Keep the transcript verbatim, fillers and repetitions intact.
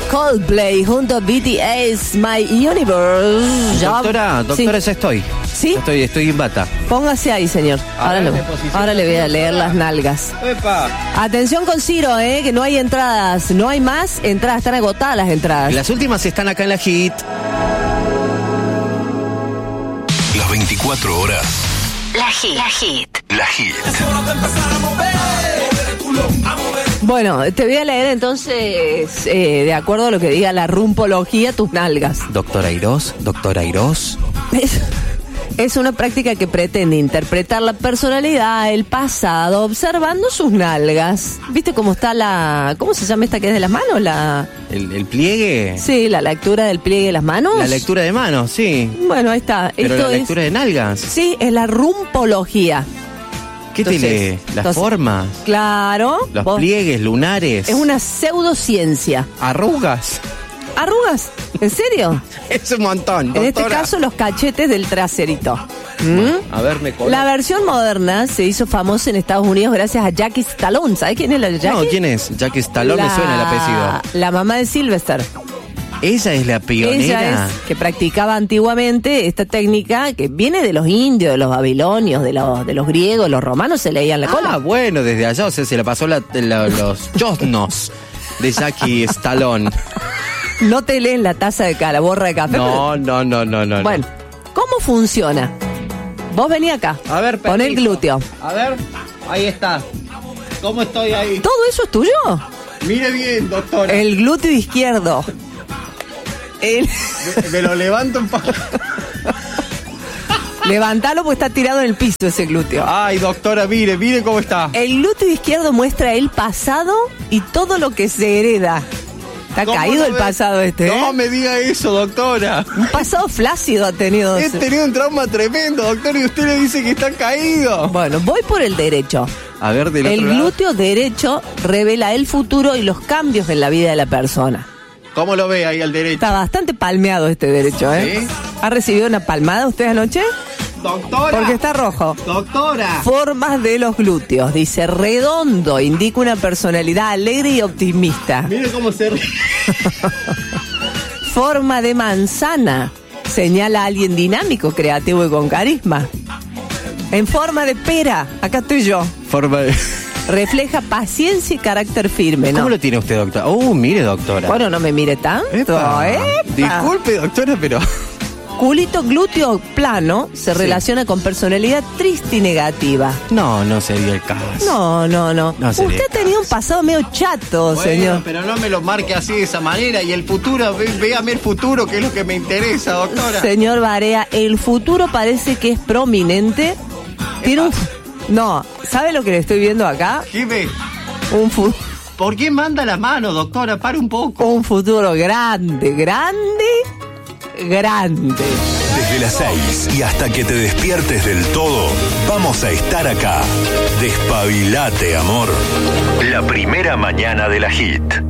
Coldplay junto a B T S, My Universe. Ya- Doctora, doctora, Sí. ya estoy. ¿Sí? Ya estoy, estoy en bata. Póngase ahí, señor. A Ahora, ver, lo- me posiciono. ahora le voy a leer las nalgas. ¡Epa! Atención con Ciro, eh, que no hay entradas. No hay más entradas. Están agotadas las entradas. Las últimas están acá en la hit. Las veinticuatro horas. La Hit. La Hit. La Hit. Bueno, te voy a leer entonces, eh, de acuerdo a lo que diga la rumpología, tus nalgas. Doctora Irós, doctora Irós. Es, es una práctica que pretende interpretar la personalidad, el pasado, observando sus nalgas. ¿Viste cómo está la... ¿Cómo se llama esta que es de las manos? La... El, el pliegue. Sí, la lectura del pliegue de las manos. La lectura de manos, sí. Bueno, ahí está. Pero Esto la es- lectura de nalgas. Sí, es la rumpología. ¿Qué te Entonces, lee? Las entonces, formas, Claro. los vos- pliegues lunares. Es una pseudociencia. Arrugas. ¿Arrugas? ¿En serio? Es un montón, En este doctora. caso, los cachetes del traserito. ¿Mm? A ver, me colo- La versión moderna se hizo famosa en Estados Unidos gracias a Jackie Stallone. ¿Sabes quién es la Jackie? No, ¿quién es? Jackie Stallone me suena el apellido. La mamá de Sylvester. Ella es la pionera. Ella es que practicaba antiguamente esta técnica que viene de los indios, de los babilonios, de los, de los griegos, los romanos se leían la cola. Ah, bueno, desde allá, o sea, se la pasó la- la- los chosnos de Jackie Stallone. No te leen la taza de cara, borra de café. No, no, no, no, no. Bueno, ¿cómo funciona? Vos vení acá. A ver, pon el permiso. glúteo. A ver, ahí está. ¿Cómo estoy ahí? ¿Todo eso es tuyo? Mire bien, doctora. El glúteo izquierdo. El... Me, me lo levanto un poco. Levantalo porque está tirado en el piso ese glúteo. Ay, doctora, mire, mire cómo está. El glúteo izquierdo muestra el pasado y todo lo que se hereda. Está ¿Cómo caído no el ve? pasado este, ¿eh? No me diga eso, doctora. Un pasado flácido ha tenido. He tenido un trauma tremendo, doctor, y usted le dice que está caído. Bueno, voy por el derecho. A ver, del El otro lado. glúteo derecho revela el futuro y los cambios en la vida de la persona. ¿Cómo lo ve ahí al derecho? Está bastante palmeado este derecho, ¿eh? ¿Sí? ¿Ha recibido una palmada usted anoche? Doctora. Porque está rojo. Doctora. Formas de los glúteos. Dice redondo, indica una personalidad alegre y optimista. Mire cómo se ríe. Forma de manzana. Señala a alguien dinámico, creativo y con carisma. En forma de pera. Acá estoy yo. Forma de... Refleja paciencia y carácter firme, ¿no? ¿Cómo lo tiene usted, doctora? Oh, mire, doctora. Bueno, no me mire tanto. Epa. ¿eh? Disculpe, doctora, pero... Culito glúteo plano se Sí. relaciona con personalidad triste y negativa. No, no sería el caso. No, no, no. No sería Usted ha tenido un pasado medio chato, Bueno, señor. pero no me lo marque así de esa manera. Y el futuro, ve- véame el futuro, que es lo que me interesa, doctora. Señor Barea, el futuro parece que es prominente. Tiene un... No, ¿sabe lo que le estoy viendo acá? ¿Qué ve? Un, fu- ¿Por qué manda la mano, doctora? Para un poco. un futuro grande, grande, grande. Desde las seis y hasta que te despiertes del todo, vamos a estar acá. Despabilate, amor. La primera mañana de la Hit.